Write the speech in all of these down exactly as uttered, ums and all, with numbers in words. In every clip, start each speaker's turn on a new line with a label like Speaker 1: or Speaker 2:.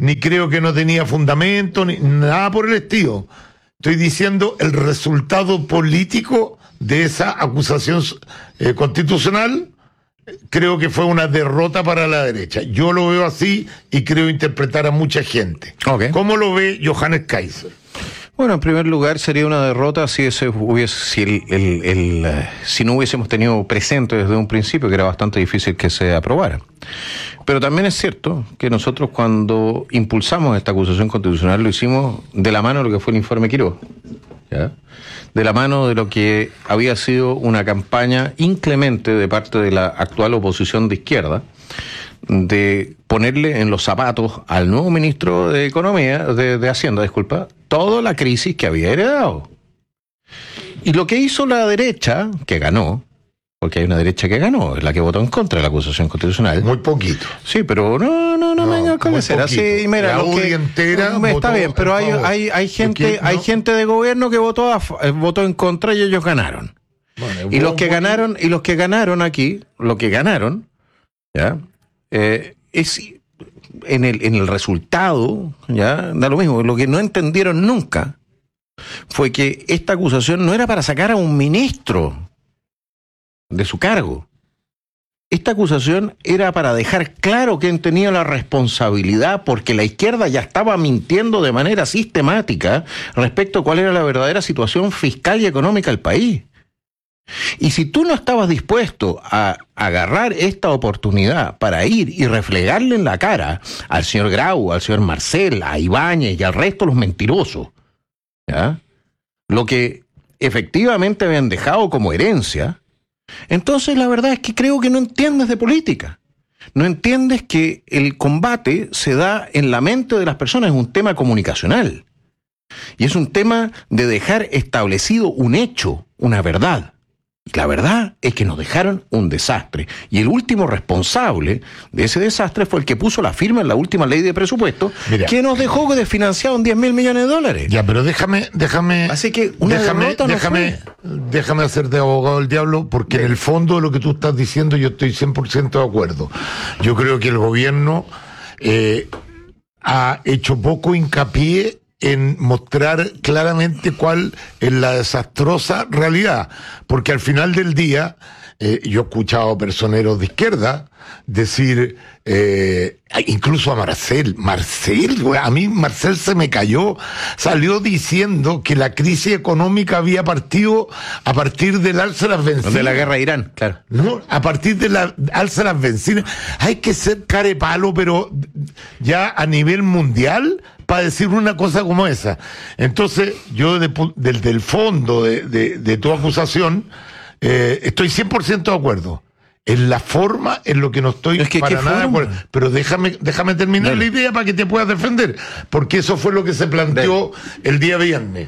Speaker 1: ni creo que no tenía fundamento, ni nada por el estilo. Estoy diciendo el resultado político de esa acusación eh, constitucional. Creo que fue una derrota para la derecha. Yo lo veo así y creo interpretar a mucha gente.
Speaker 2: Okay.
Speaker 1: ¿Cómo lo ve Johannes Kaiser?
Speaker 2: Bueno, en primer lugar sería una derrota si ese hubiese, si el, el, el, el si no hubiésemos tenido presente desde un principio que era bastante difícil que se aprobara. Pero también es cierto que nosotros cuando impulsamos esta acusación constitucional lo hicimos de la mano de lo que fue el informe Quiroga, ¿ya? De la mano de lo que había sido una campaña inclemente de parte de la actual oposición de izquierda, de ponerle en los zapatos al nuevo ministro de Economía, de, de Hacienda, disculpa, toda la crisis que había heredado. Y lo que hizo la derecha, que ganó, porque hay una derecha que ganó, es la que votó en contra de la acusación constitucional.
Speaker 1: Muy poquito.
Speaker 2: Sí, pero no, no, no, no me venga con esa. Sí, mira,
Speaker 1: la
Speaker 2: lo que,
Speaker 1: entera
Speaker 2: no, está bien, pero hay, hay, hay gente, hay gente de gobierno que votó a, votó en contra y ellos ganaron. Bueno, y los que muy... ganaron, y los que ganaron aquí, lo que ganaron, ya, eh, es en el, en el resultado, ya, da lo mismo. Lo que no entendieron nunca fue que esta acusación no era para sacar a un ministro de su cargo. Esta acusación era para dejar claro quién tenía la responsabilidad, porque la izquierda ya estaba mintiendo de manera sistemática respecto a cuál era la verdadera situación fiscal y económica del país. Y si tú no estabas dispuesto a agarrar esta oportunidad para ir y reflegarle en la cara al señor Grau, al señor Marcel, a Ibáñez y al resto de los mentirosos, ¿ya?, lo que efectivamente habían dejado como herencia, entonces la verdad es que creo que no entiendes de política. No entiendes que el combate se da en la mente de las personas, es un tema comunicacional. Y es un tema de dejar establecido un hecho, una verdad. Y la verdad es que nos dejaron un desastre. Y el último responsable de ese desastre fue el que puso la firma en la última ley de presupuesto, Mira, que nos dejó desfinanciado en diez mil millones de dólares.
Speaker 1: Ya, pero déjame, déjame.
Speaker 2: Así que una
Speaker 1: déjame,
Speaker 2: derrota no
Speaker 1: déjame,
Speaker 2: fue.
Speaker 1: déjame hacer de abogado del diablo, porque Bien. En el fondo de lo que tú estás diciendo yo estoy cien por ciento de acuerdo. Yo creo que el gobierno eh, ha hecho poco hincapié en mostrar claramente cuál es la desastrosa realidad, porque al final del día eh, yo he escuchado personeros de izquierda decir, eh, incluso a Marcel, Marcel, a mí Marcel se me cayó, salió diciendo que la crisis económica había partido a partir del alza de las bencinas.
Speaker 2: De la guerra de Irán, claro.
Speaker 1: No, a partir de la alza de las bencinas. Hay que ser carepalo, pero ya a nivel mundial, para decir una cosa como esa. Entonces, yo de, del, del fondo de, de, de tu acusación, eh, estoy cien por ciento de acuerdo. En la forma, en lo que no estoy
Speaker 2: es que,
Speaker 1: para nada de acuerdo. Pero déjame, déjame terminar Dale. la idea para que te puedas defender, porque eso fue lo que se planteó Dale. el día viernes.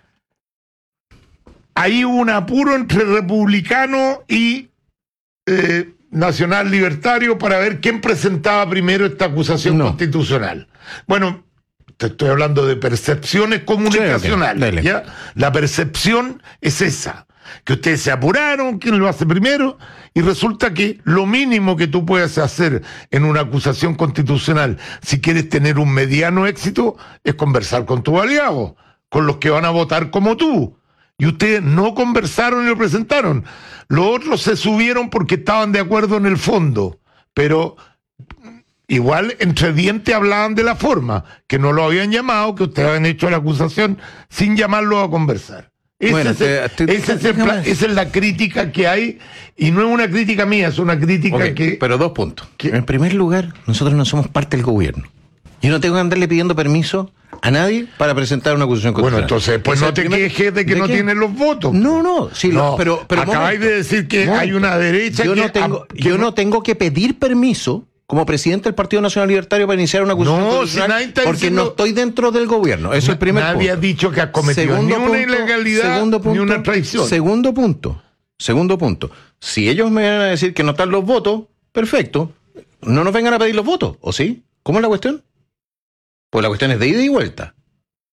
Speaker 1: Hay un apuro entre republicano y eh, nacional libertario para ver quién presentaba primero esta acusación no. constitucional. Bueno, te estoy hablando de percepciones comunicacionales, sí, okay. ¿ya? La percepción es esa, que ustedes se apuraron, quién lo hace primero, y resulta que lo mínimo que tú puedes hacer en una acusación constitucional, si quieres tener un mediano éxito, es conversar con tus aliados, con los que van a votar como tú. Y ustedes no conversaron y lo presentaron. Los otros se subieron porque estaban de acuerdo en el fondo, pero igual entre dientes hablaban de la forma, que no lo habían llamado, que ustedes habían hecho la acusación sin llamarlo a conversar. Ese bueno, es el, te, te, ese es el plan, esa es la crítica que hay, y no es una crítica mía, es una crítica okay, que...
Speaker 2: Pero dos puntos. Que, en primer lugar, nosotros no somos parte del gobierno. Yo no tengo que andarle pidiendo permiso a nadie para presentar una acusación constitucional.
Speaker 1: Bueno, entonces, pues no te primer... quejes de que ¿De no qué? tienen los votos.
Speaker 2: No, no, sí, no, pero, pero
Speaker 1: acabáis de decir que no, hay una derecha
Speaker 2: yo
Speaker 1: que...
Speaker 2: No tengo,
Speaker 1: que
Speaker 2: yo
Speaker 1: no...
Speaker 2: no tengo que pedir permiso como presidente del Partido Nacional Libertario para iniciar una acusación
Speaker 1: no,
Speaker 2: constitucional,
Speaker 1: si
Speaker 2: porque
Speaker 1: diciendo...
Speaker 2: no estoy dentro del gobierno. Eso es el primer
Speaker 1: nadie
Speaker 2: punto.
Speaker 1: Nadie ha dicho que has cometido segundo ni punto, una ilegalidad segundo punto, ni una traición.
Speaker 2: Segundo punto, segundo punto. Si ellos me van a decir que no están los votos, perfecto. No nos vengan a pedir los votos, ¿o sí? ¿Cómo es la cuestión? Pues la cuestión es de ida y vuelta.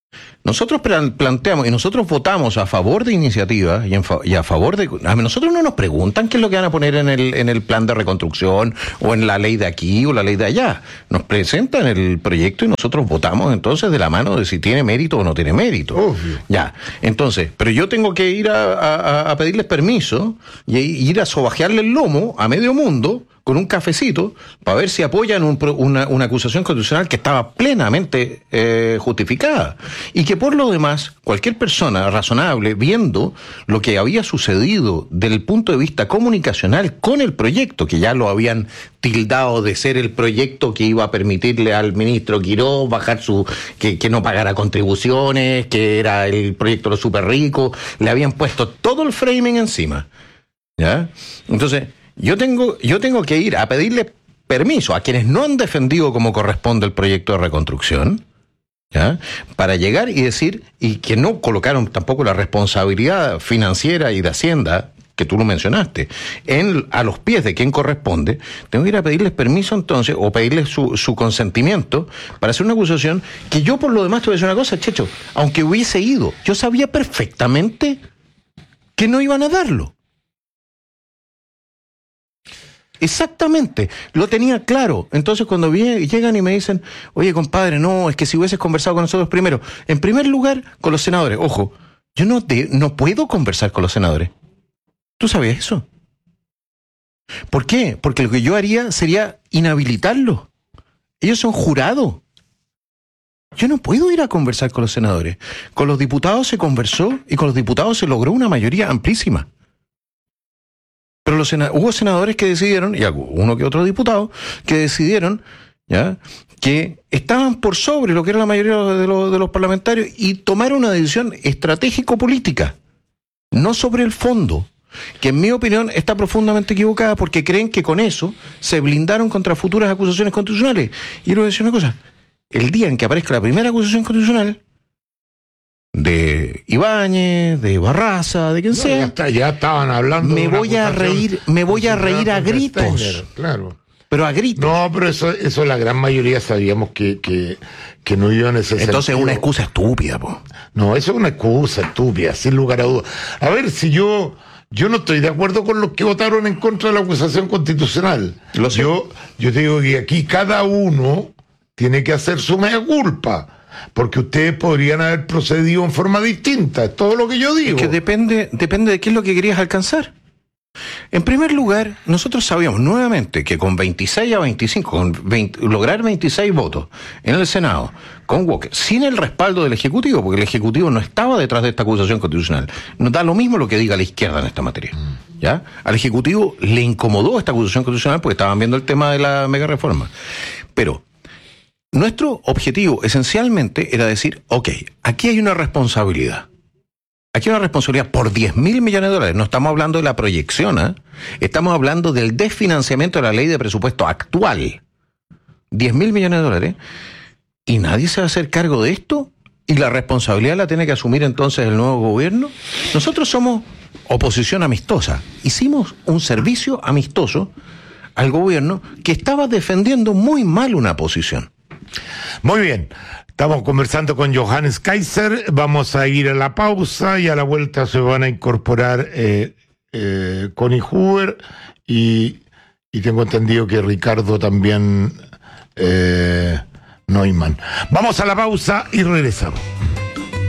Speaker 2: Nosotros planteamos y nosotros votamos a favor de iniciativas y, en fa y a favor de... A nosotros no nos preguntan qué es lo que van a poner en el, en el plan de reconstrucción o en la ley de aquí o la ley de allá. Nos presentan el proyecto y nosotros votamos entonces de la mano de si tiene mérito o no tiene mérito.
Speaker 1: Obvio.
Speaker 2: Ya, entonces, pero yo tengo que ir a, a, a pedirles permiso y ir a sobajearle el lomo a medio mundo con un cafecito para ver si apoyan un, una, una acusación constitucional que estaba plenamente eh, justificada. Y que por lo demás, cualquier persona razonable, viendo lo que había sucedido desde el punto de vista comunicacional con el proyecto, que ya lo habían tildado de ser el proyecto que iba a permitirle al ministro Quiroz bajar su, que, que no pagara contribuciones, que era el proyecto de los super ricos, le habían puesto todo el framing encima. ¿Ya? Entonces, Yo tengo, yo tengo que ir a pedirle permiso a quienes no han defendido como corresponde el proyecto de reconstrucción, ¿ya? Para llegar y decir, y que no colocaron tampoco la responsabilidad financiera y de Hacienda, que tú lo mencionaste, en, a los pies de quien corresponde, tengo que ir a pedirles permiso entonces, o pedirles su, su consentimiento para hacer una acusación que yo por lo demás te voy a decir una cosa, Checho, aunque hubiese ido, yo sabía perfectamente que no iban a darlo. Exactamente, lo tenía claro. Entonces cuando viene, llegan y me dicen, oye compadre, no, es que si hubieses conversado con nosotros primero, en primer lugar con los senadores, ojo, yo no, te, no puedo conversar con los senadores. ¿Tú sabías eso? ¿Por qué? Porque lo que yo haría sería inhabilitarlos. Ellos son jurados. Yo no puedo ir a conversar con los senadores. Con los diputados se conversó y con los diputados se logró una mayoría amplísima. Pero los sena- hubo senadores que decidieron, y uno que otro diputado, que decidieron, ¿ya?, que estaban por sobre lo que era la mayoría de los, de los parlamentarios y tomaron una decisión estratégico-política, no sobre el fondo, que en mi opinión está profundamente equivocada porque creen que con eso se blindaron contra futuras acusaciones constitucionales. Y yo les voy a decir una cosa, el día en que aparezca la primera acusación constitucional, de Ibáñez, de Barraza, de quien
Speaker 1: no,
Speaker 2: sea,
Speaker 1: ya, está, ya estaban hablando
Speaker 2: me
Speaker 1: de una
Speaker 2: voy a reír, me voy a reír a gritos.
Speaker 1: Steiner, claro.
Speaker 2: Pero a gritos.
Speaker 1: No, pero eso, eso la gran mayoría sabíamos que, que, que no iba en ese sentido.
Speaker 2: Entonces es una excusa estúpida, po.
Speaker 1: No, eso es una excusa estúpida, sin lugar a dudas. A ver, si yo, yo no estoy de acuerdo con los que votaron en contra de la acusación constitucional.
Speaker 2: Lo sé.
Speaker 1: Yo, yo te digo que aquí cada uno tiene que hacer su mea culpa. Porque ustedes podrían haber procedido en forma distinta, es todo lo que yo digo.
Speaker 2: Es que depende, depende de qué es lo que querías alcanzar. En primer lugar, nosotros sabíamos nuevamente que con veintiséis a veinticinco, con veinte, lograr veintiséis votos en el Senado, con Walker, sin el respaldo del Ejecutivo, porque el Ejecutivo no estaba detrás de esta acusación constitucional, nos da lo mismo lo que diga la izquierda en esta materia. ¿Ya? Al Ejecutivo le incomodó esta acusación constitucional porque estaban viendo el tema de la mega reforma. Pero nuestro objetivo esencialmente era decir, ok, aquí hay una responsabilidad. Aquí hay una responsabilidad por diez mil millones de dólares. No estamos hablando de la proyección, ¿eh? Estamos hablando del desfinanciamiento de la ley de presupuesto actual. diez mil millones de dólares. ¿Y nadie se va a hacer cargo de esto? ¿Y la responsabilidad la tiene que asumir entonces el nuevo gobierno? Nosotros somos oposición amistosa. Hicimos un servicio amistoso al gobierno que estaba defendiendo muy mal una posición.
Speaker 1: Muy bien, estamos conversando con Johannes Kaiser, vamos a ir a la pausa y a la vuelta se van a incorporar eh, eh, Connie Huber y, y tengo entendido que Ricardo también eh, Neumann. Vamos a la pausa y regresamos.